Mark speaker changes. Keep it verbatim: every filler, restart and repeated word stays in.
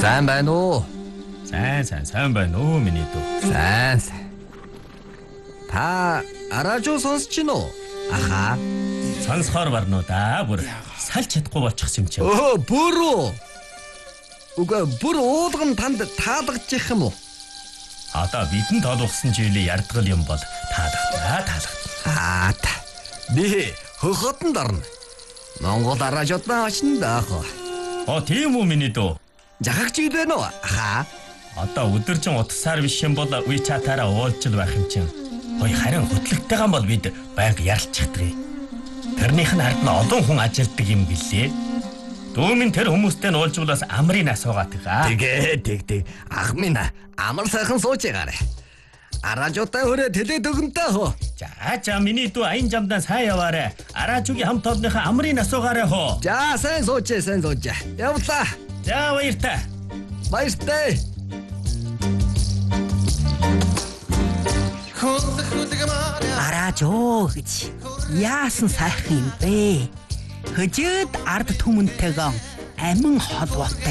Speaker 1: Сайн байна уу?
Speaker 2: Сайн сайн сайн байна уу миний дүү.
Speaker 1: Сайн сайн. Та радио сонсож байна уу? Аха.
Speaker 2: Сонсохоор барна уу да бүр салж чадахгүй болчихсон юм чинь.
Speaker 1: Өө бүр үү? Уга бүр уулган танд таалагдчих юм уу?
Speaker 2: Одоо бидэн тоолуулсан жилийн ярдгал юм бол таалагдана таалагдана.
Speaker 1: Аа та. Би хөхөтөнд орно. Монгол радиодаа очно даах.
Speaker 2: Оо тийм үү миний дүү.
Speaker 1: Жахагч байна уу? Аха.
Speaker 2: Одоо өдөржин утасаар биш юм бол WeChat-аараа уулзж байх юм чинь. Ой харин хөтлөгтэйгэн бол бид байнга ярилцчихдаг. Тэрнийх нь хард нь олон хүн ажилтдаг юм гэлээ. Дүүмийн тэр хүмүүстэй нь уулзуулаас амрын асуугаад байгаа.
Speaker 1: Тэгээ тэг тэг. Ах минь амар сайхан сууж байгаарэ. Аражуутай хүрээ тэлээд өгөнтэй хөө.
Speaker 2: За за миний дүү аян жамдаа сайн яваарэ. Аражуугийн хамт олонныхаа амрын асуугаарэ хөө.
Speaker 1: За сайн сууж сайн сууж. Явлаа.
Speaker 2: За баяртай.
Speaker 1: Баяртай.
Speaker 3: Аражуу гэж яасан сайхан юм бэ? Хөжөөд ард түмэнтэйгэн амин холбоотой